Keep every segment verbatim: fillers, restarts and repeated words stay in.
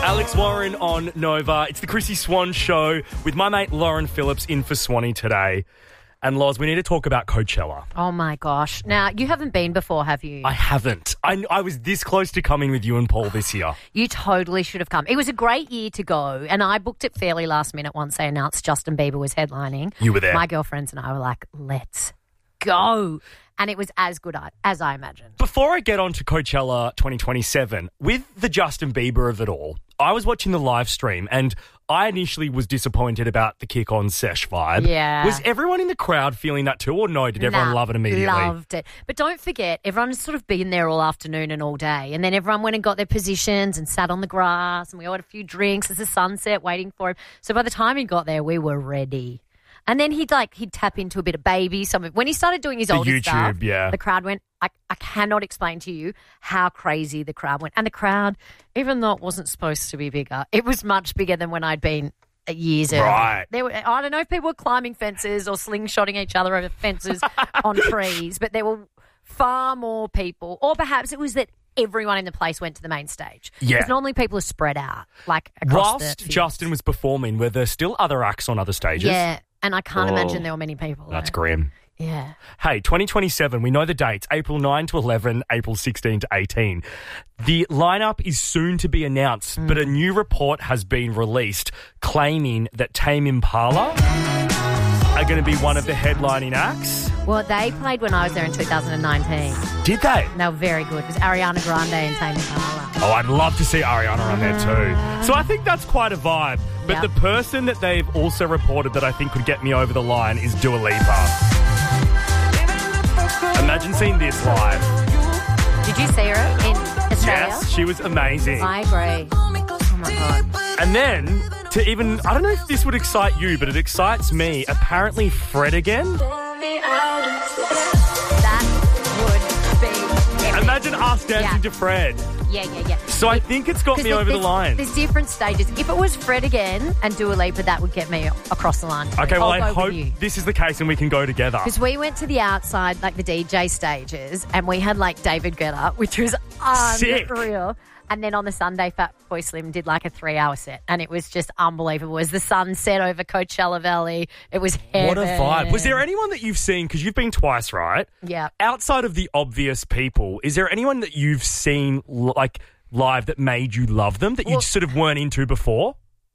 Alex Warren on Nova. It's the Chrissy Swan Show with my mate Lauren Phillips in for Swanee today. And Loz, we need to talk about Coachella. Oh my gosh. Now, you haven't been before, have you? I haven't. I, I was this close to coming with you and Paul this year. You totally should have come. It was a great year to go, and I booked it fairly last minute once they announced Justin Bieber was headlining. You were there. My girlfriends and I were like, let's go. And it was as good as I imagined. Before I get on to Coachella twenty twenty-seven, with the Justin Bieber of it all, I was watching the live stream and I initially was disappointed about the kick-on sesh vibe. Yeah. Was everyone in the crowd feeling that too, or no? Did everyone nah, love it immediately? Loved it. But don't forget, everyone's sort of been there all afternoon and all day. And then everyone went and got their positions and sat on the grass and we all had a few drinks as the sunset waiting for him. So by the time he got there, we were ready. And then he'd like he'd tap into a bit of Baby. Some of, when he started doing his the older YouTube, stuff, yeah. the crowd went. I, I cannot explain to you how crazy the crowd went. And the crowd, even though it wasn't supposed to be bigger, it was much bigger than when I'd been years earlier. Right. There were, I don't know if people were climbing fences or slingshotting each other over fences on trees, but there were far more people. Or perhaps it was that everyone in the place went to the main stage. Yeah. Because normally people are spread out, like across Whilst the fields. Justin was performing, were there still other acts on other stages? Yeah, and I can't Oh, imagine there were many people. That's though. grim. Yeah. Hey, twenty twenty-seven, we know the dates, April ninth to eleven, April sixteenth to eighteen. The lineup is soon to be announced, mm. but a new report has been released claiming that Tame Impala are going to be one of the headlining acts. Well, they played when I was there in two thousand nineteen. Did they? They were very good. It was Ariana Grande and Tame Impala. Oh, I'd love to see Ariana on there too. So I think that's quite a vibe. But Yep. the person that they've also reported that I think could get me over the line is Dua Lipa. Imagine seeing this live. Did you see her in Australia? Yes, she was amazing. I agree. Oh my God. And then, to even, I don't know if this would excite you, but it excites me. Apparently, Fred again. That would be epic. Imagine us dancing Yeah. to Fred. Yeah, yeah, yeah. So I think it's got me Because over the there's- line. There's different stages. If it was Fred again and Dua Lipa, that would get me across the line. Okay, well, I'll I go hope with you. this is the case and we can go together. Because we went to the outside, like the D J stages, and we had like David Guetta, which was Sick. unreal. And then on the Sunday, Fat Boy Slim did like a three-hour set, and it was just unbelievable. As the sun set over Coachella Valley, it was heaven. What a vibe. Was there anyone that you've seen, because you've been twice, right? Yeah. Outside of the obvious people, is there anyone that you've seen like live that made you love them, that you Well- sort of weren't into before?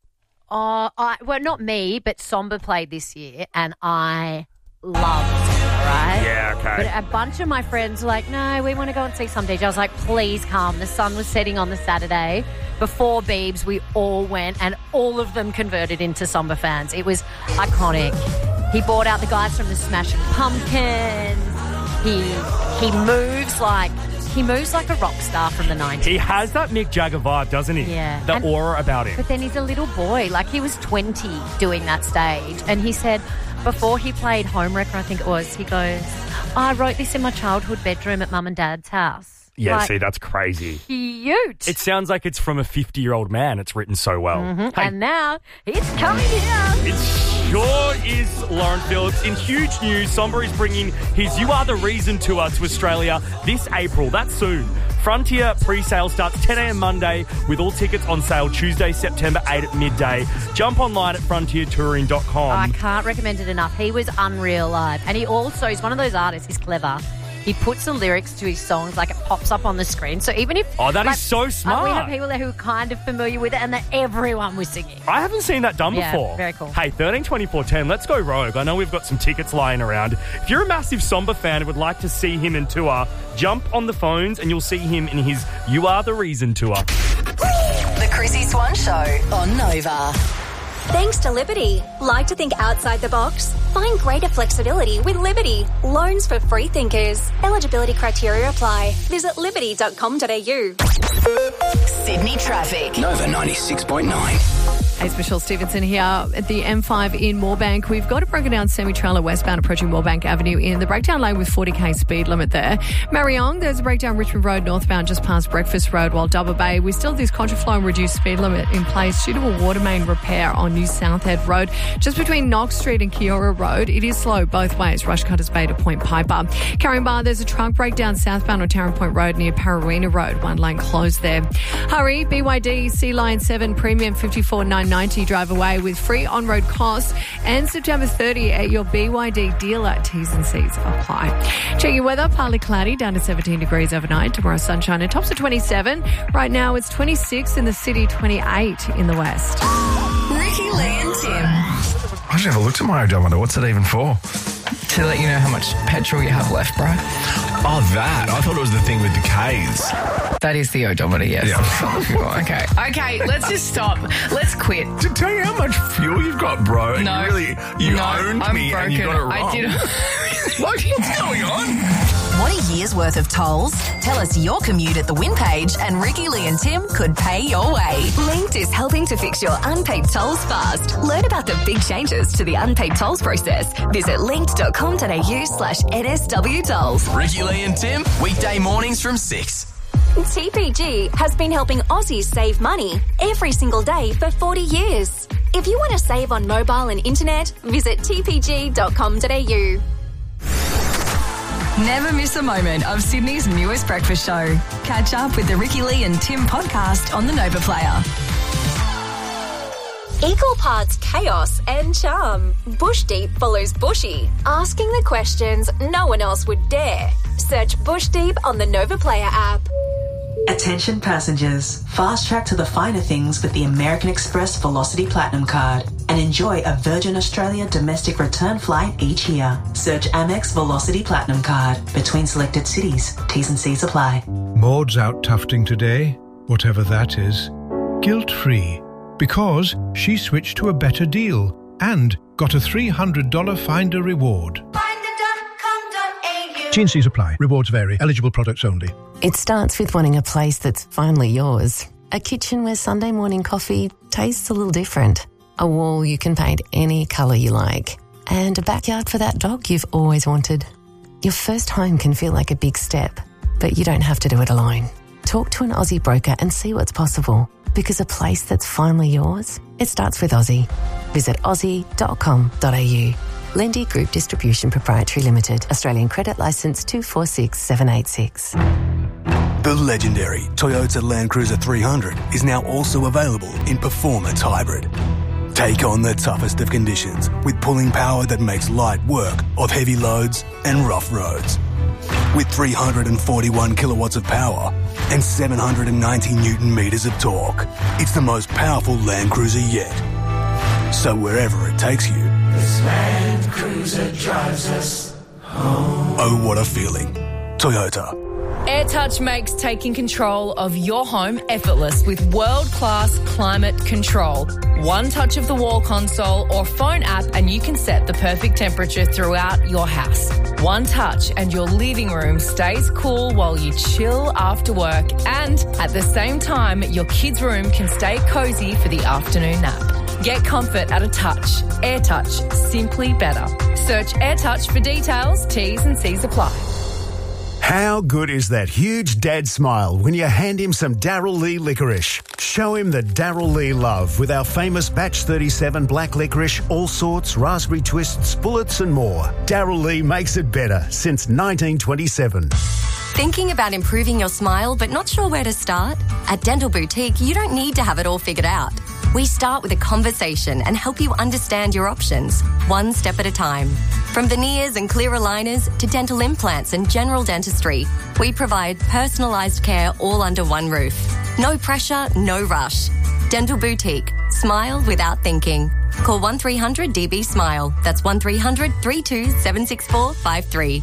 Uh, I, well, not me, but Somba played this year, and I loved Somba, right? Yeah, okay. But a bunch of my friends were like, no, we want to go and see some D J. I was like, please come. The sun was setting on the Saturday. Before Biebs, we all went, and all of them converted into Somba fans. It was iconic. He brought out the guys from the Smashing Pumpkins. He he moves like he moves like a rock star from the nineties. He has that Mick Jagger vibe, doesn't he? Yeah. The And- aura about him. But then he's a little boy. Like, he was twenty doing that stage. And he said before he played Homewrecker, I think it was, he goes, I wrote this in my childhood bedroom at Mum and Dad's house. Yeah, Like, see, that's crazy. cute. It sounds like it's from a fifty-year-old man. It's written so well. Mhm. Hey, And now it's coming here. it sure is Lauren Phillips. In huge news, Somba is bringing his You Are The Reason tour to Australia this April. That's soon. Frontier pre-sale starts ten a.m. Monday with all tickets on sale Tuesday, September eighth at midday. Jump online at frontier touring dot com. Oh, I can't recommend it enough. He was unreal live. And he also, he's one of those artists, he's clever. He puts the lyrics to his songs, like it pops up on the screen. So even if... Oh, that is like, so uh, smart. we have people there who are kind of familiar with it, and that everyone was singing. I haven't seen that done Yeah, before. very cool. Hey, thirteen twenty-four ten, let's go rogue. I know we've got some tickets lying around. If you're a massive Somba fan and would like to see him in tour, jump on the phones and you'll see him in his You Are The Reason tour. The Chrissy Swan Show on Nova. Thanks to Liberty. Like to think outside the box? Find greater flexibility with Liberty. Loans for free thinkers. Eligibility criteria apply. Visit liberty dot com dot a u. Sydney traffic. Nova ninety-six point nine. Hey, it's Michelle Stevenson here at the M five in Moorebank. We've got a broken down semi-trailer westbound approaching Moorebank Avenue in the breakdown lane with forty k speed limit there. Mariong, there's a breakdown Richmond Road northbound just past Breakfast Road, while Double Bay, we still have this contraflow and reduced speed limit in place due to a water main repair on New Southhead Road, just between Knox Street and Kiora Road. Road. It is slow both ways, Rushcutters Bay to Point Piper. Caringbah, there's a truck breakdown southbound on Tarrant Point Road near Parawina Road. One lane closed there. Hurry, B Y D Sea Line seven Premium fifty-four nine ninety drive away with free on-road costs and September thirtieth at your B Y D dealer. T's and C's apply. Check your weather, partly cloudy, down to seventeen degrees overnight. Tomorrow sunshine and tops of twenty-seven. Right now it's twenty-six in the city, twenty-eight in the west. Ricky, Lee and Tim. I should have a look at my odometer. What's it even for? To let you know how much petrol you have left, bro. Oh, that. I thought it was the thing with the K's. That is the odometer, yes. Yeah. Okay. Okay, let's just stop. Let's quit. To tell you how much fuel you've got, bro. No. You really, you no, owned I'm me broken. and you got it wrong. I did. What's going on? Want a year's worth of tolls? Tell us your commute at the Win page and Ricky, Lee and Tim could pay your way. Linked is helping to fix your unpaid tolls fast. Learn about the big changes to the unpaid tolls process. Visit linked.com.au slash NSW tolls. Ricky, Lee and Tim, weekday mornings from six. T P G has been helping Aussies save money every single day for forty years. If you want to save on mobile and internet, visit t p g dot com dot a u. Never miss a moment of Sydney's newest breakfast show. Catch up with the Ricky, Lee and Tim podcast on the Nova Player. Equal parts chaos and charm. Bush Deep follows Bushy, asking the questions no one else would dare. Search Bush Deep on the Nova Player app. Attention passengers, fast track to the finer things with the American Express Velocity Platinum card and enjoy a Virgin Australia domestic return flight each year. Search Amex Velocity Platinum card between selected cities. T's and C's apply. Maud's out tufting today, whatever that is, guilt-free, because she switched to a better deal and got a three hundred dollars Finder reward. T and C's apply. Rewards vary. Eligible products only. It starts with wanting a place that's finally yours. A kitchen where Sunday morning coffee tastes a little different. A wall you can paint any colour you like. And a backyard for that dog you've always wanted. Your first home can feel like a big step, but you don't have to do it alone. Talk to an Aussie broker and see what's possible. Because a place that's finally yours, it starts with Aussie. Visit aussie dot com dot a u. Lendy Group Distribution Proprietary Limited. Australian Credit Licence two four six seven eight six. The legendary Toyota Land Cruiser three hundred is now also available in Performance Hybrid. Take on the toughest of conditions with pulling power that makes light work of heavy loads and rough roads. With three hundred forty-one kilowatts of power and seven hundred ninety newton metres of torque, it's the most powerful Land Cruiser yet. So wherever it takes you, this Land Cruiser drives us home. Oh, what a feeling. Toyota. AirTouch makes taking control of your home effortless with world-class climate control. One touch of the wall console or phone app and you can set the perfect temperature throughout your house. One touch and your living room stays cool while you chill after work, and at the same time your kids' room can stay cozy for the afternoon nap. Get comfort at a touch. AirTouch. Simply better. Search AirTouch for details. T's and C's apply. How good is that huge dad smile when you hand him some Darryl Lee licorice? Show him the Darryl Lee love with our famous Batch thirty-seven black licorice, all sorts, raspberry twists, bullets and more. Darryl Lee makes it better since nineteen twenty-seven. Thinking about improving your smile but not sure where to start? At Dental Boutique, you don't need to have it all figured out. We start with a conversation and help you understand your options, one step at a time. From veneers and clear aligners to dental implants and general dentistry, we provide personalised care all under one roof. No pressure, no rush. Dental Boutique. Smile without thinking. Call one three hundred D B SMILE. That's one three hundred, three two seven six four five three.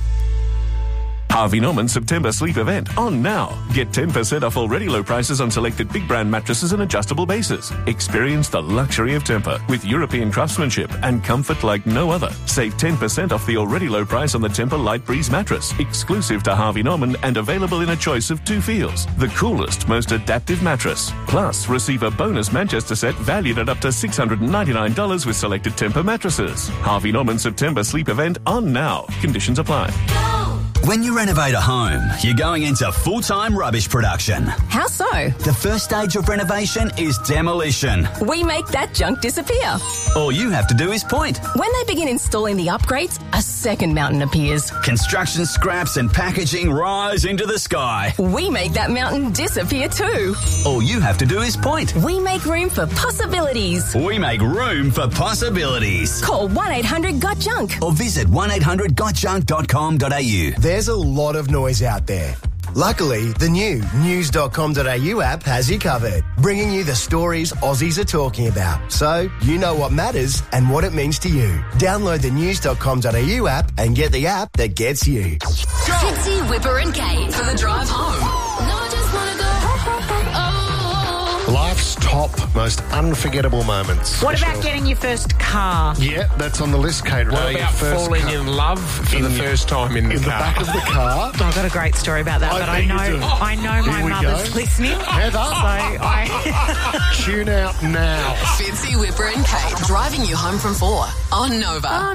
Harvey Norman September sleep event on now. Get ten percent off already low prices on selected big brand mattresses and adjustable bases. Experience the luxury of Tempur with European craftsmanship and comfort like no other. Save ten percent off the already low price on the Tempur Light Breeze mattress, exclusive to Harvey Norman and available in a choice of two feels. The coolest, most adaptive mattress. Plus, receive a bonus Manchester set valued at up to six hundred ninety-nine dollars with selected Tempur mattresses. Harvey Norman September sleep event on now. Conditions apply. Go! When you renovate a home, you're going into full-time rubbish production. How so? The first stage of renovation is demolition. We make that junk disappear. All you have to do is point. When they begin installing the upgrades, a second mountain appears. Construction scraps and packaging rise into the sky. We make that mountain disappear too. All you have to do is point. We make room for possibilities. We make room for possibilities. Call one eight hundred got junk or visit one eight hundred got junk dot com dot a u. There's a lot of noise out there. Luckily, the new news dot com dot a u app has you covered, bringing you the stories Aussies are talking about, so you know what matters and what it means to you. Download the news dot com dot a u app and get the app that gets you. Fitzy, Whipper and Kate for the drive home. No, I just want to go. Life's top, most unforgettable moments. What about getting your first car? Yeah, that's on the list, Kate. What Uh, about your first falling car. in love for In the your- first time in the in car? the back of the car? I've got a great story about that, I but I bet you know do. I know my Here we mother's go. listening. Heather. So I Tune out now. Fitzy, Whipper and Kate driving you home from four on Nova.